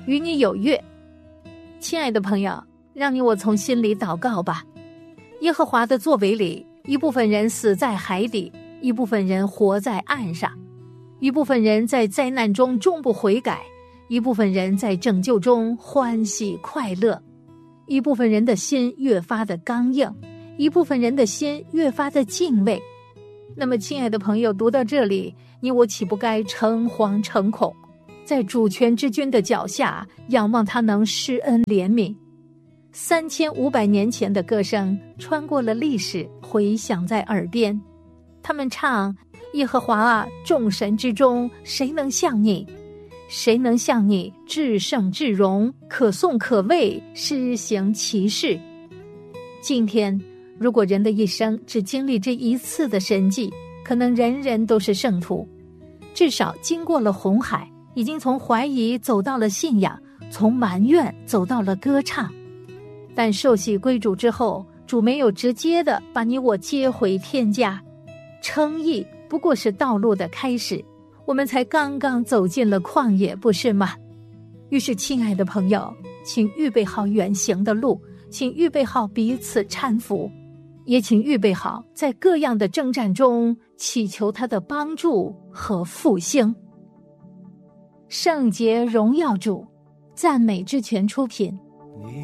与你有约。亲爱的朋友，让我从心里祷告吧。耶和华的作为里，一部分人死在海底，一部分人活在岸上，一部分人在灾难中终不悔改，一部分人在拯救中欢喜快乐，一部分人的心越发的刚硬，一部分人的心越发的敬畏。那么亲爱的朋友，读到这里，你我岂不该诚惶诚恐，在主权之君的脚下仰望他能施恩怜悯。3500年前的歌声穿过了历史，回响在耳边。他们唱：耶和华啊，众神之中谁能像你？谁能像你至圣至荣，可颂可畏，施行奇事？今天如果人的一生只经历这一次的神迹，可能人人都是圣徒，至少经过了红海，已经从怀疑走到了信仰，从埋怨走到了歌唱。但受洗归主之后，主没有直接的把你我接回天家，称义不过是道路的开始，我们才刚刚走进了旷野，不是吗？于是亲爱的朋友，请预备好远行的路，请预备好彼此搀扶，也请预备好在各样的征战中祈求他的帮助和复兴。圣洁荣耀主，赞美之泉出品。